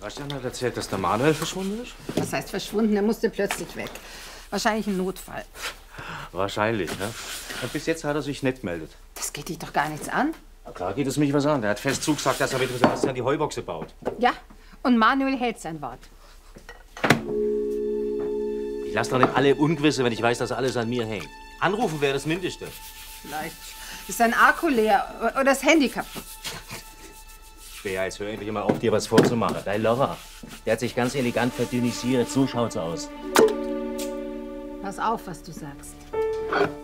Sebastian hat erzählt, dass der Manuel verschwunden ist? Was heißt verschwunden? Er musste plötzlich weg. Wahrscheinlich ein Notfall. Wahrscheinlich, ne? Und bis jetzt hat er sich nicht gemeldet. Das geht dich doch gar nichts an. Na klar geht es mich was an. Der hat fest zugesagt, dass er mit dem Sebastian die Heuboxe baut. Ja, und Manuel hält sein Wort. Ich lasse doch nicht alle im Ungewisse, wenn ich weiß, dass alles an mir hängt. Anrufen wäre das Mindeste. Vielleicht ist sein Akku leer oder das Handy kaputt. Schwer, jetzt hör endlich mal auf, dir was vorzumachen. Dein Laura, der hat sich ganz elegant verdünnisiert. So schaut's aus. Pass auf, was du sagst.